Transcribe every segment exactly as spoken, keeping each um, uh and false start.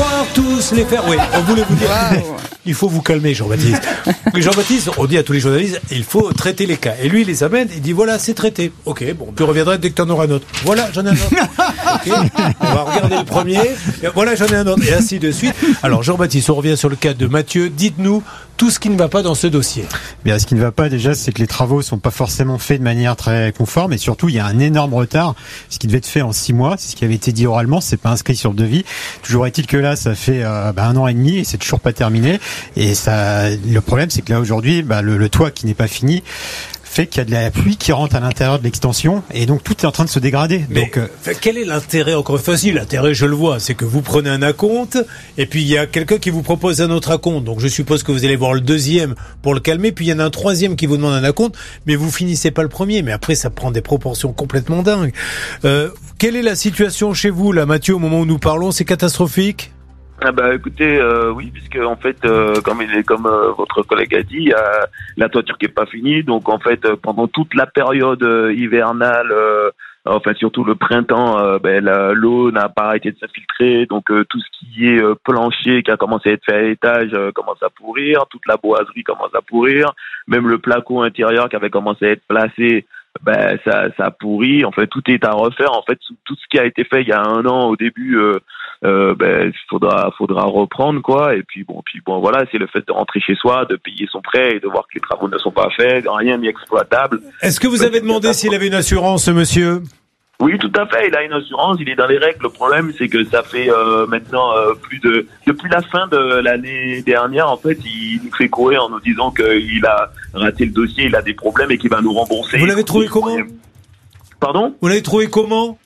Bonsoir tous les frères. Oui, on voulait vous dire. Wow. Il faut vous calmer, Jean-Baptiste. Jean-Baptiste, on dit à tous les journalistes, il faut traiter les cas. Et lui, il les amène, il dit voilà, c'est traité. Ok, bon, tu reviendras dès que tu en auras un autre. Voilà, j'en ai un autre. Ok, on va regarder le premier. Et voilà, j'en ai un autre. Et ainsi de suite. Alors, Jean-Baptiste, on revient sur le cas de Mathieu. Dites-nous tout ce qui ne va pas dans ce dossier. Bien, ce qui ne va pas déjà, c'est que les travaux sont pas forcément faits de manière très conforme, et surtout, il y a un énorme retard. Ce qui devait être fait en six mois, c'est ce qui avait été dit oralement, c'est pas inscrit sur le devis. Toujours est-il que là, ça fait euh, bah, un an et demi et c'est toujours pas terminé. Et ça, le problème, c'est que là aujourd'hui, bah, le, le toit qui n'est pas fini fait qu'il y a de la pluie qui rentre à l'intérieur de l'extension et donc tout est en train de se dégrader. Mais donc, euh... quel est l'intérêt, encore une fois, si l'intérêt, je le vois, c'est que vous prenez un acompte et puis il y a quelqu'un qui vous propose un autre acompte. Donc je suppose que vous allez voir le deuxième pour le calmer, puis il y en a un troisième qui vous demande un acompte, mais vous finissez pas le premier. Mais après, ça prend des proportions complètement dingues. Euh, quelle est la situation chez vous, là, Mathieu, au moment où nous parlons? C'est catastrophique? Ah bah écoutez, euh, oui, puisque en fait, euh, comme il est, comme euh, votre collègue a dit, il y a la toiture qui est pas finie, donc en fait, euh, pendant toute la période euh, hivernale, euh, enfin surtout le printemps, euh, ben, la, l'eau n'a pas arrêté de s'infiltrer, donc euh, tout ce qui est euh, plancher qui a commencé à être fait à l'étage euh, commence à pourrir, toute la boiserie commence à pourrir, même le placo intérieur qui avait commencé à être placé, ben ça, ça pourrit. En fait, tout est à refaire. En fait, tout ce qui a été fait il y a un an au début. Euh, Euh, ben faudra faudra reprendre quoi, et puis bon puis bon voilà, c'est le fait de rentrer chez soi, de payer son prêt et de voir que les travaux ne sont pas faits, rien n'est exploitable. Est-ce que vous avez demandé s'il avait une assurance, ce monsieur? Oui, tout à fait, il a une assurance, il est dans les règles. Le problème, c'est que ça fait euh, maintenant euh, plus de depuis la fin de l'année dernière, en fait, il nous fait courir en nous disant qu'il a raté le dossier, il a des problèmes et qu'il va nous rembourser. Vous l'avez trouvé comment? Pardon? Vous l'avez trouvé comment?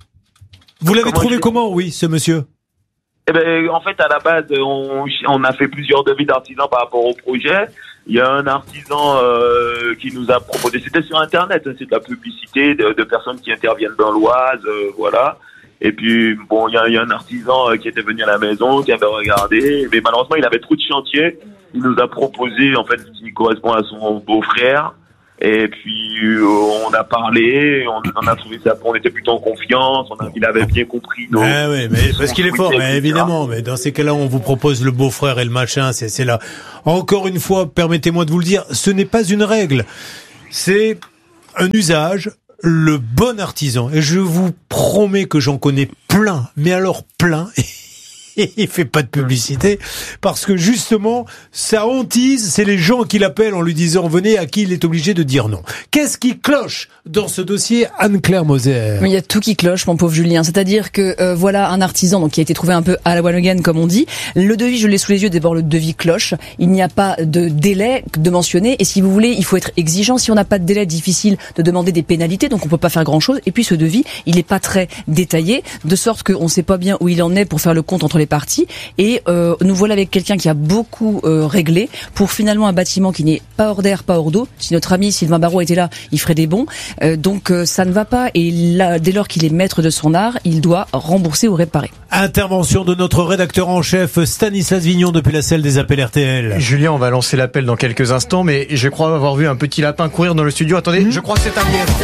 Vous l'avez comment trouvé je... comment, oui, ce monsieur? Eh ben, en fait, à la base, on, on a fait plusieurs devis d'artisans par rapport au projet. Il y a un artisan euh, qui nous a proposé, c'était sur Internet, hein, c'est de la publicité de, de personnes qui interviennent dans l'Oise, euh, voilà. Et puis, bon, il y a, il y a un artisan euh, qui était venu à la maison, qui avait regardé, mais malheureusement, il avait trop de chantier. Il nous a proposé, en fait, ce qui correspond à son beau-frère. Et puis euh, on a parlé, on, on a trouvé ça, on était plutôt en confiance, on a, il avait bien compris. Donc, ah oui, mais parce qu'il est fort, mais évidemment. Mais dans ces cas-là, on vous propose le beau-frère et le machin, c'est, c'est là. Encore une fois, permettez-moi de vous le dire, ce n'est pas une règle, c'est un usage. Le bon artisan, et je vous promets que j'en connais plein, mais alors plein. Il fait pas de publicité parce que justement sa hantise, c'est les gens qui l'appellent en lui disant venez, à qui il est obligé de dire non. Qu'est-ce qui cloche dans ce dossier, Anne-Claire Moser? Il y a tout qui cloche, mon pauvre Julien. C'est-à-dire que euh, voilà un artisan donc qui a été trouvé un peu à la one again comme on dit. Le devis, je l'ai sous les yeux. D'abord le devis cloche. Il n'y a pas de délai de mentionner. Et si vous voulez, il faut être exigeant. Si on n'a pas de délai, difficile de demander des pénalités. Donc on peut pas faire grand-chose. Et puis ce devis, il est pas très détaillé, de sorte qu'on sait pas bien où il en est pour faire le compte entre les parties, et euh, nous voilà avec quelqu'un qui a beaucoup euh, réglé pour finalement un bâtiment qui n'est pas hors d'air, pas hors d'eau. Si notre ami Sylvain Barrault était là, il ferait des bons. Euh, donc euh, ça ne va pas, et là, dès lors qu'il est maître de son art, il doit rembourser ou réparer. Intervention de notre rédacteur en chef Stanislas Vignon depuis la salle des appels R T L. Julien, on va lancer l'appel dans quelques instants, mais je crois avoir vu un petit lapin courir dans le studio. Attendez, mmh. je crois que c'est un lièvre.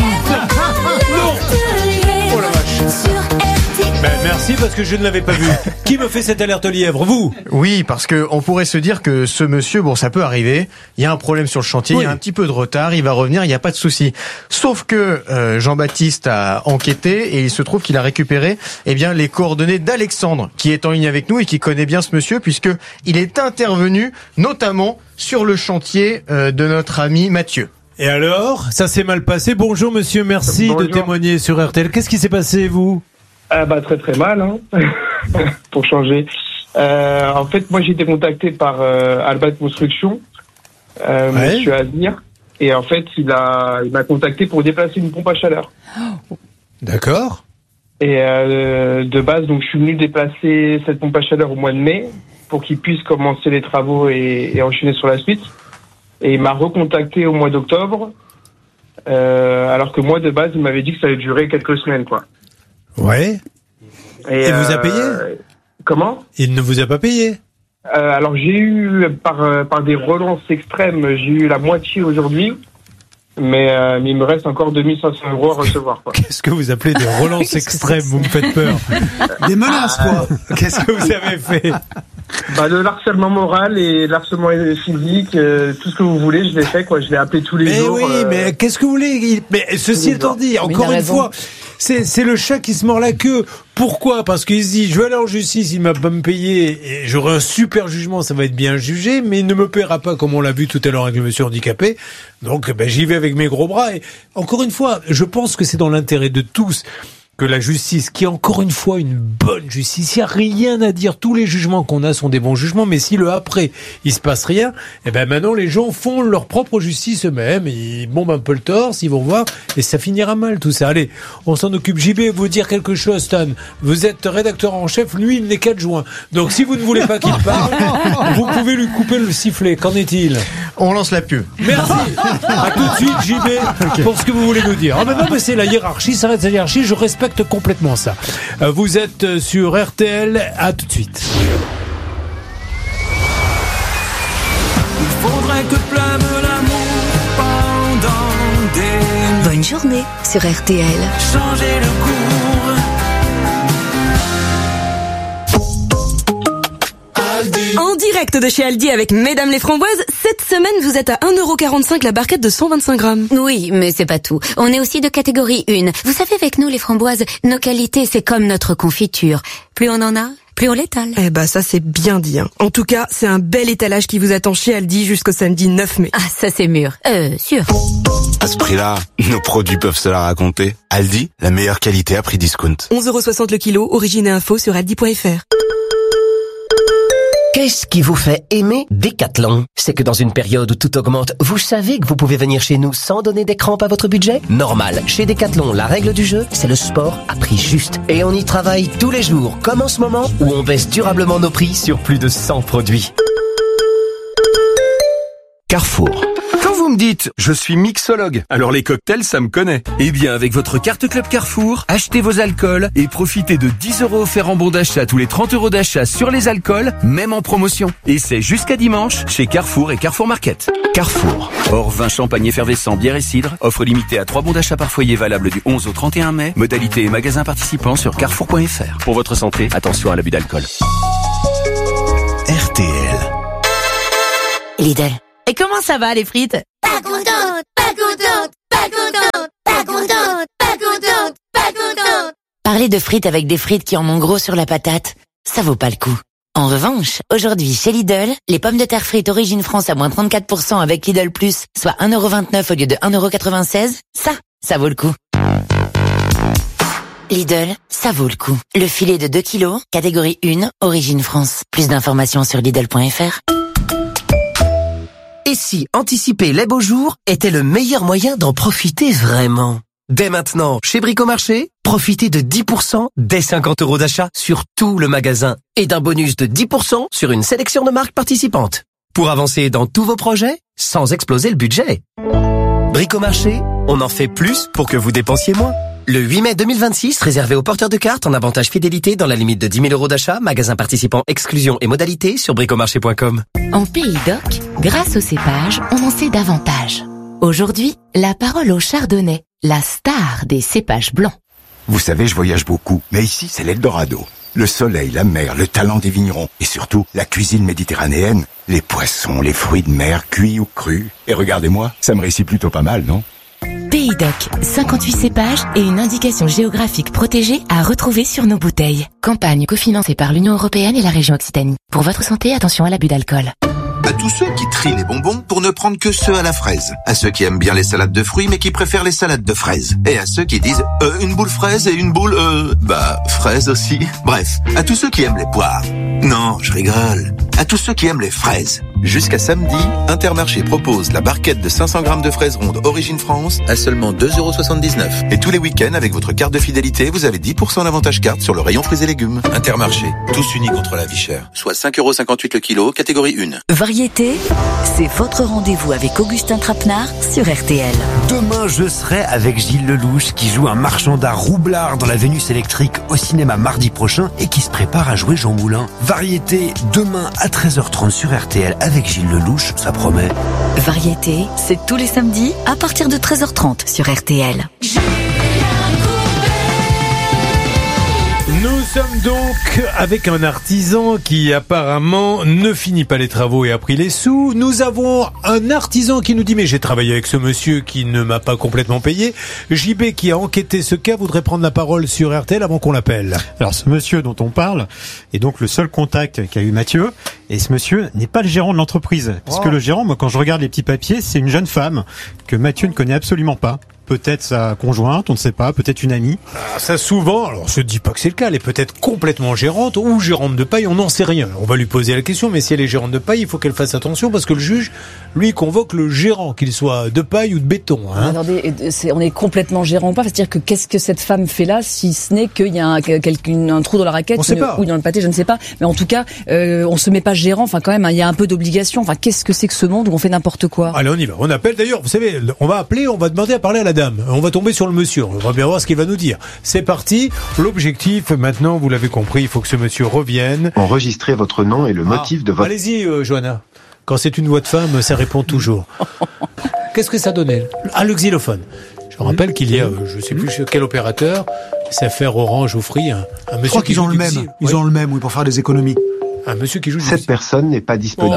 Oh la vache. Ben, merci parce que je ne l'avais pas vu. Qui me fait cette alerte lièvre? Vous? Oui, parce que on pourrait se dire que ce monsieur, bon, ça peut arriver. Il y a un problème sur le chantier, oui. Il y a un petit peu de retard, il va revenir, il n'y a pas de souci. Sauf que euh, Jean-Baptiste a enquêté et il se trouve qu'il a récupéré, eh bien, les coordonnées d'Alexandre, qui est en ligne avec nous et qui connaît bien ce monsieur, puisque il est intervenu, notamment sur le chantier euh, de notre ami Mathieu. Et alors, ça s'est mal passé. Bonjour monsieur, merci Bonjour. de témoigner sur R T L. Qu'est-ce qui s'est passé, vous? Ah bah très très mal, hein, pour changer. Euh, en fait, moi j'ai été contacté par euh, Albat Construction, euh, ouais. Monsieur Azir, et en fait il a il m'a contacté pour déplacer une pompe à chaleur. D'accord. Et euh, de base, donc je suis venu déplacer cette pompe à chaleur au mois de mai pour qu'il puisse commencer les travaux et, et enchaîner sur la suite. Et il m'a recontacté au mois d'octobre, euh, alors que moi de base il m'avait dit que ça allait durer quelques semaines, quoi. Ouais. Et, et euh, vous a payé? Comment? Il ne vous a pas payé? euh, Alors j'ai eu par par des relances extrêmes, j'ai eu la moitié aujourd'hui. Mais, euh, mais il me reste encore deux mille cinq cents euros à recevoir, quoi. Qu'est-ce que vous appelez des relances extrêmes? Vous me faites peur. Des menaces, quoi. Qu'est-ce que vous avez fait? Bah, le harcèlement moral et l'harcèlement physique, euh, tout ce que vous voulez, je l'ai fait, quoi. Je l'ai appelé tous les mais jours. Oui, euh... mais qu'est-ce que vous voulez? Mais ceci étant dit, encore une fois, c'est, c'est le chat qui se mord la queue. Pourquoi? Parce qu'il se dit, je vais aller en justice, il m'a pas me payer, et j'aurai un super jugement, ça va être bien jugé, mais il ne me paiera pas comme on l'a vu tout à l'heure avec le monsieur handicapé. Donc, ben, j'y vais avec mes gros bras. Et encore une fois, je pense que c'est dans l'intérêt de tous que la justice, qui est encore une fois une bonne justice, il n'y a rien à dire. Tous les jugements qu'on a sont des bons jugements, mais si le après, il se passe rien, eh ben maintenant les gens font leur propre justice eux-mêmes, ils bombent un peu le torse, ils vont voir, et ça finira mal tout ça. Allez, on s'en occupe. J B, vous dire quelque chose, Stan. Vous êtes rédacteur en chef, lui il n'est qu'adjoint. Donc si vous ne voulez pas qu'il parle, vous pouvez lui couper le sifflet. Qu'en est-il? On lance la pub. Merci. À tout de suite, J B, okay. Pour ce que vous voulez nous dire. Ah ben non, mais c'est la hiérarchie, ça reste la hiérarchie, je respecte complètement ça. Vous êtes sur R T L, à tout de suite. Il faudrait que pleuve l'amour pendant des... Bonne journée sur R T L. Changer le cours. En direct de chez Aldi avec Mesdames les Framboises, cette semaine vous êtes à un euro quarante-cinq la barquette de cent vingt-cinq grammes. Oui, mais c'est pas tout. On est aussi de catégorie un. Vous savez, avec nous les framboises, nos qualités c'est comme notre confiture. Plus on en a, plus on l'étale. Eh bah ça c'est bien dit. Hein. En tout cas, c'est un bel étalage qui vous attend chez Aldi jusqu'au samedi neuf mai. Ah, ça c'est mûr. Euh, sûr. À ce prix-là, nos produits peuvent se la raconter. Aldi, la meilleure qualité à prix discount. onze euros soixante le kilo, origine et info sur aldi point f r. Qu'est-ce qui vous fait aimer Decathlon? C'est que dans une période où tout augmente, vous savez que vous pouvez venir chez nous sans donner des crampes à votre budget? Normal. Chez Decathlon, la règle du jeu, c'est le sport à prix juste. Et on y travaille tous les jours, comme en ce moment, où on baisse durablement nos prix sur plus de cent produits. Carrefour. Quand vous me dites « je suis mixologue », alors les cocktails, ça me connaît. Eh bien, avec votre carte Club Carrefour, achetez vos alcools et profitez de dix euros offerts en bon d'achat tous les trente euros d'achat sur les alcools, même en promotion. Et c'est jusqu'à dimanche chez Carrefour et Carrefour Market. Carrefour. Hors vin, champagne effervescent, bière et cidre. Offre limitée à trois bons d'achat par foyer valable du onze au trente et un mai. Modalité et magasins participants sur carrefour point f r. Pour votre santé, attention à l'abus d'alcool. R T L. Lidl. Et comment ça va les frites? Pas contente, pas contente, pas contente, pas contente, pas contente, pas contente. Parler de frites avec des frites qui en ont gros sur la patate, ça vaut pas le coup. En revanche, aujourd'hui chez Lidl, les pommes de terre frites origine France à moins trente-quatre pour cent avec Lidl Plus, soit un euro vingt-neuf au lieu de un euro quatre-vingt-seize, ça, ça vaut le coup. Lidl, ça vaut le coup. Le filet de deux kilos, catégorie un, origine France. Plus d'informations sur lidl point f r. Et si anticiper les beaux jours était le meilleur moyen d'en profiter vraiment? Dès maintenant, chez Bricomarché, profitez de dix pour cent dès cinquante euros d'achat sur tout le magasin et d'un bonus de dix pour cent sur une sélection de marques participantes. Pour avancer dans tous vos projets, sans exploser le budget. Bricomarché, on en fait plus pour que vous dépensiez moins. Le huit mai deux mille vingt-six, réservé aux porteurs de cartes en avantage fidélité dans la limite de dix mille euros d'achat, magasin participant, exclusion et modalités sur bricomarché point com. En Pays d'Oc, grâce au cépage, on en sait davantage. Aujourd'hui, la parole au chardonnay, la star des cépages blancs. Vous savez, je voyage beaucoup, mais ici, c'est l'Eldorado. Le soleil, la mer, le talent des vignerons et surtout la cuisine méditerranéenne, les poissons, les fruits de mer, cuits ou crus. Et regardez-moi, ça me réussit plutôt pas mal, non? Pays d'Oc, cinquante-huit cépages et une indication géographique protégée à retrouver sur nos bouteilles. Campagne cofinancée par l'Union européenne et la région Occitanie. Pour votre santé, attention à l'abus d'alcool. À tous ceux qui trient les bonbons pour ne prendre que ceux à la fraise. À ceux qui aiment bien les salades de fruits mais qui préfèrent les salades de fraises. Et à ceux qui disent euh, une boule fraise et une boule euh bah fraise aussi. Bref, à tous ceux qui aiment les poires. Non, je rigole. À tous ceux qui aiment les fraises. Jusqu'à samedi, Intermarché propose la barquette de cinq cents grammes de fraises rondes Origine France à seulement deux euros soixante-dix-neuf. Et tous les week-ends, avec votre carte de fidélité, vous avez dix pour cent d'avantage carte sur le rayon fruits et légumes. Intermarché, tous unis contre la vie chère. Soit cinq euros cinquante-huit le kilo, catégorie un. Variété, c'est votre rendez-vous avec Augustin Trapenard sur R T L. Demain, je serai avec Gilles Lelouch qui joue un marchand d'art roublard dans la Vénus électrique au cinéma mardi prochain et qui se prépare à jouer Jean Moulin. Variété, demain à treize heures trente sur R T L avec Gilles Lelouch, ça promet. Variété, c'est tous les samedis à partir de treize heures trente sur R T L. Nous sommes donc avec un artisan qui apparemment ne finit pas les travaux et a pris les sous. Nous avons un artisan qui nous dit mais j'ai travaillé avec ce monsieur qui ne m'a pas complètement payé. J B qui a enquêté ce cas voudrait prendre la parole sur R T L avant qu'on l'appelle. Alors ce monsieur dont on parle est donc le seul contact qu'a eu Mathieu, et ce monsieur n'est pas le gérant de l'entreprise, puisque Oh. le gérant, moi quand je regarde les petits papiers, c'est une jeune femme que Mathieu ne connaît absolument pas. Peut-être sa conjointe, on ne sait pas, peut-être une amie. Ah, ça souvent, alors je ne dis pas que c'est le cas, elle est peut-être complètement gérante ou gérante de paille, on n'en sait rien. On va lui poser la question, mais si elle est gérante de paille, il faut qu'elle fasse attention parce que le juge, lui, convoque le gérant, qu'il soit de paille ou de béton. Hein. Attendez, c'est, on est complètement gérant ou pas? C'est-à-dire que qu'est-ce que cette femme fait là, si ce n'est qu'il y a un, quelqu'un, un trou dans la raquette, On sait une pas. couille dans le pâté, je ne sais pas. Mais en tout cas, euh, on se met pas gérant. Enfin, quand même, hein, il y a un peu d'obligation. Enfin, qu'est-ce que c'est que ce monde où on fait n'importe quoi? Allez, on y va. On appelle d'ailleurs, vous savez, on va appeler, on va demander à parler à la dame. On va tomber sur le monsieur. On va bien voir ce qu'il va nous dire. C'est parti. L'objectif, maintenant, vous l'avez compris, il faut que ce monsieur revienne. Enregistrez votre nom et le motif Ah, de votre... Allez-y, euh, Johanna. Quand c'est une voix de femme, ça répond toujours. Qu'est-ce que ça donnait? Ah, le xylophone. Je rappelle qu'il y a, euh, je sais plus chez quel opérateur, c'est affaire Orange ou Free, un, un monsieur Je crois qui qu'ils joue ont du le même. xy- Ils oui. ont le même, oui, pour faire des économies. Un monsieur qui joue du Cette personne n'est pas disponible.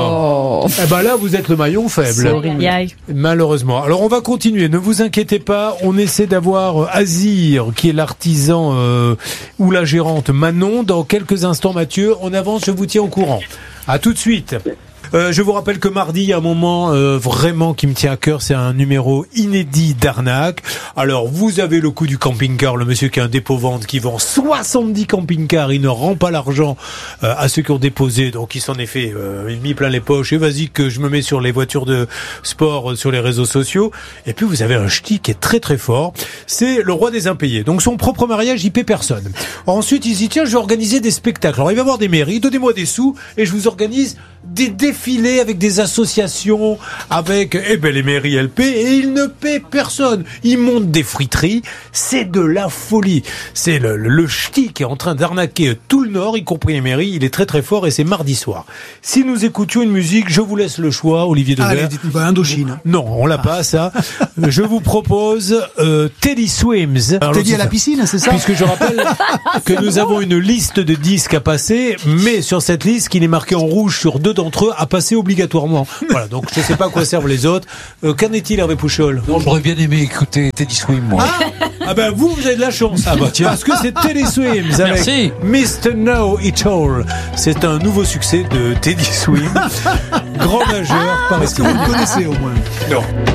Oh, Eh ben là, vous êtes le maillon faible. C'est horrible. Malheureusement. Alors, on va continuer. Ne vous inquiétez pas. On essaie d'avoir euh, Azir, qui est l'artisan euh, ou la gérante Manon. Dans quelques instants, Mathieu, on avance. Je vous tiens au courant. À tout de suite. Euh, je vous rappelle que mardi, il y a un moment euh, vraiment qui me tient à cœur, c'est un numéro inédit d'arnaque. Alors, vous avez le coup du camping-car, le monsieur qui a un dépôt-vente qui vend soixante-dix camping-cars, il ne rend pas l'argent euh, à ceux qui ont déposé, donc il s'en est fait euh, mis plein les poches, et vas-y que je me mets sur les voitures de sport, euh, sur les réseaux sociaux. Et puis, vous avez un ch'ti qui est très très fort, c'est le roi des impayés. Donc, son propre mariage, il paie personne. Ensuite, il dit, tiens, je vais organiser des spectacles. Alors, il va voir des mairies, donnez-moi des sous, et je vous organise des défilés avec des associations, avec eh ben les mairies elles paient et ils ne paient personne. Ils montent des friteries, c'est de la folie. C'est le, le, le ch'ti qui est en train d'arnaquer tout le Nord, y compris les mairies. Il est très très fort et c'est mardi soir. Si nous écoutions une musique, je vous laisse le choix, Olivier Devers. Allez, dites-nous pas Indochine. Non, on l'a pas ça. Je vous propose euh, Teddy Swims. Alors, Teddy c'est à la ça. piscine, c'est ça? Puisque je rappelle que nous avons une liste de disques à passer, mais sur cette liste, qu'il est marqué en rouge sur deux d'entre eux, à passer obligatoirement. Voilà, donc je ne sais pas à quoi servent les autres. Euh, qu'en est-il, Hervé Pouchol? Non, j'aurais bien aimé écouter Teddy Swim, moi. Ah, ah ben vous, vous avez de la chance. Ah bah tiens. Parce que c'est Teddy Swims avec Merci. mister Know It All. C'est un nouveau succès de Teddy Swims. Grand majeur. Par Est-ce que vous le connaissez au moins? Non.